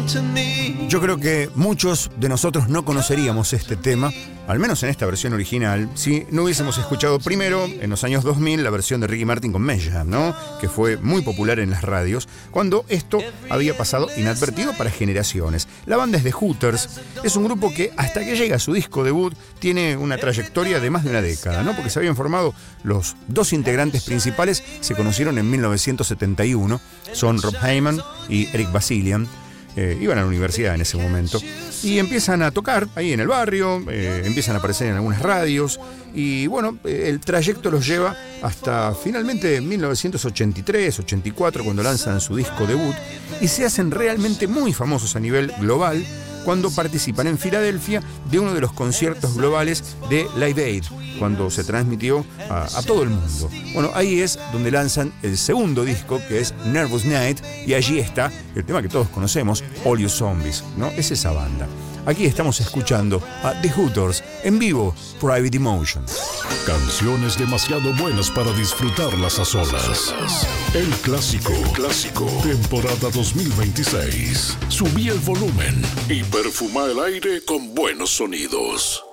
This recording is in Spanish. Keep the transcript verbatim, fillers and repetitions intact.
Yo creo que muchos de nosotros no conoceríamos este tema, al menos en esta versión original, si no hubiésemos escuchado primero, en los años dos mil, la versión de Ricky Martin con Mayhem, ¿no? Que fue muy popular en las radios, cuando esto había pasado inadvertido para generaciones. La banda es The Hooters, es un grupo que hasta que llega a su disco debut tiene una trayectoria de más de una década, ¿no? Porque se habían formado los dos integrantes principales, se conocieron en mil novecientos setenta y uno, son Rob Hyman y Eric Basilian. Eh, iban a la universidad en ese momento y empiezan a tocar ahí en el barrio, eh, empiezan a aparecer en algunas radios y bueno, eh, el trayecto los lleva hasta finalmente mil novecientos ochenta y tres, ochenta y cuatro, cuando lanzan su disco debut y se hacen realmente muy famosos a nivel global cuando participan en Filadelfia de uno de los conciertos globales de Live Aid, cuando se transmitió a, a todo el mundo. Bueno, ahí es donde lanzan el segundo disco, que es Nervous Night, y allí está el tema que todos conocemos, All You Zombies, ¿no? Es esa banda. Aquí estamos escuchando a The Hooters en vivo, Private Emotion. Canciones demasiado buenas para disfrutarlas a solas. El clásico, el clásico, temporada dos mil veintiséis. Subí el volumen y perfuma el aire con buenos sonidos.